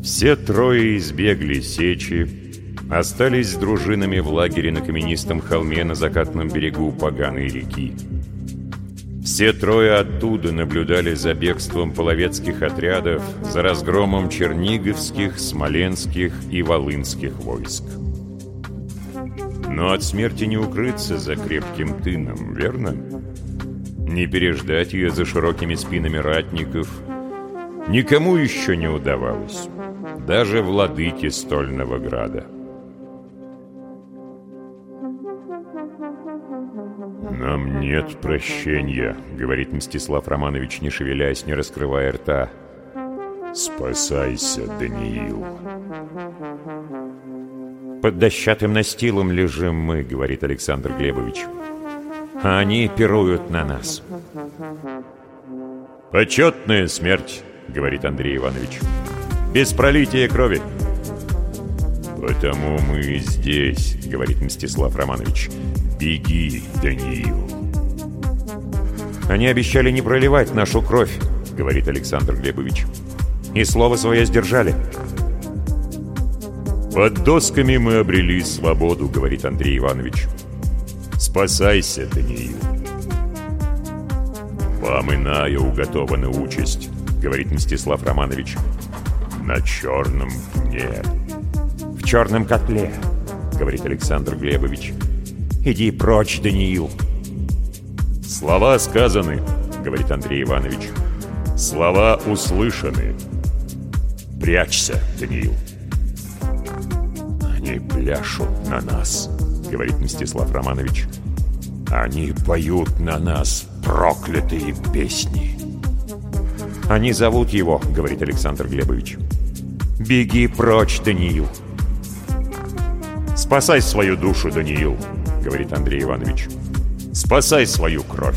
Все трое избегли сечи, остались с дружинами в лагере на каменистом холме на закатном берегу поганой реки. Все трое оттуда наблюдали за бегством половецких отрядов, за разгромом черниговских, смоленских и волынских войск. Но от смерти не укрыться за крепким тыном, верно? Не переждать ее за широкими спинами ратников никому еще не удавалось, даже владыке Стольного Града. «Нам нет прощения», — говорит Мстислав Романович, не шевелясь, не раскрывая рта. «Спасайся, Даниил». «Под дощатым настилом лежим мы», — говорит Александр Глебович. «А они пируют на нас». «Почетная смерть», — говорит Андрей Иванович. «Без пролития крови». «Потому мы и здесь», — говорит Мстислав Романович. «Беги, Даниил». «Они обещали не проливать нашу кровь», — говорит Александр Глебович. «И слово свое сдержали». «Под досками мы обрели свободу», — говорит Андрей Иванович. «Спасайся, Даниил». «Вам иная уготована участь», — говорит Мстислав Романович. «На черном пне». «В черном котле», — говорит Александр Глебович. «Иди прочь, Даниил». «Слова сказаны», — говорит Андрей Иванович. «Слова услышаны. Прячься, Даниил». «Они пляшут на нас», — говорит Мстислав Романович. «Они поют на нас проклятые песни». «Они зовут его», — говорит Александр Глебович. «Беги прочь, Даниил». «Спасай свою душу, Даниил», — говорит Андрей Иванович. «Спасай свою кровь».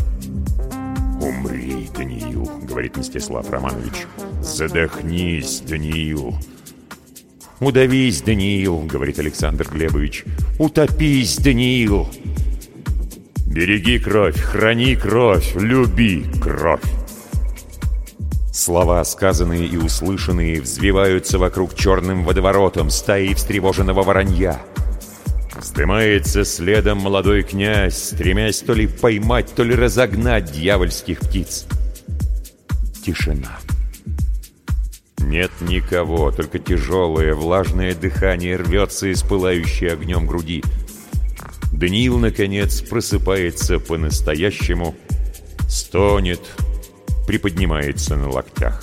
«Умри, Даниил», — говорит Мстислав Романович. «Задохнись, Даниил». «Удавись, Даниил», — говорит Александр Глебович. «Утопись, Даниил». «Береги кровь, храни кровь, люби кровь». Слова, сказанные и услышанные, взвиваются вокруг черным водоворотом стаи встревоженного воронья. Вздымается следом молодой князь, стремясь то ли поймать, то ли разогнать дьявольских птиц. Тишина. Нет никого, только тяжелое, влажное дыхание рвется из пылающей огнем груди. Даниил, наконец, просыпается по-настоящему, стонет, приподнимается на локтях.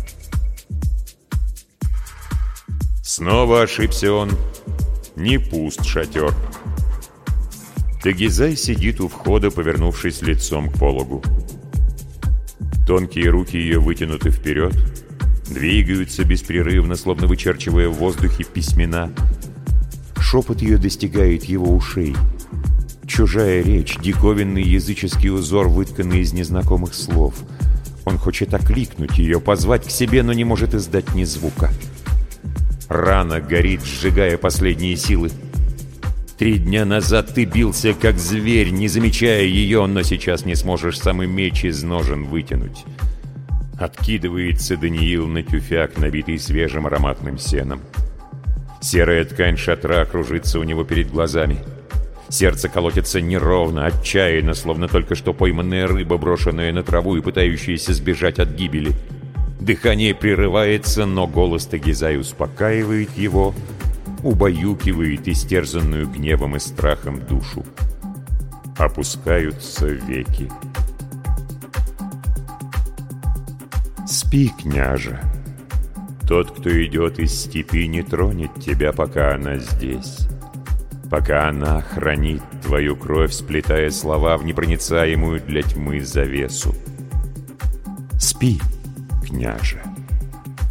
Снова ошибся он. Не пуст шатер. Тагизай сидит у входа, повернувшись лицом к пологу. Тонкие руки ее вытянуты вперед, двигаются беспрерывно, словно вычерчивая в воздухе письмена. Шепот ее достигает его ушей. Чужая речь, диковинный языческий узор, вытканный из незнакомых слов. Он хочет окликнуть ее, позвать к себе, но не может издать ни звука. Рана горит, сжигая последние силы. 3 дня назад ты бился, как зверь, не замечая ее, но сейчас не сможешь самый меч из ножен вытянуть. Откидывается Даниил на тюфяк, набитый свежим ароматным сеном. Серая ткань шатра кружится у него перед глазами. Сердце колотится неровно, отчаянно, словно только что пойманная рыба, брошенная на траву и пытающаяся сбежать от гибели. Дыхание прерывается, но голос Тагизай успокаивает его, убаюкивает истерзанную гневом и страхом душу. Опускаются веки. «Спи, княже. Тот, кто идет из степи, не тронет тебя, пока она здесь. Пока она хранит твою кровь, сплетая слова в непроницаемую для тьмы завесу. Спи, княже».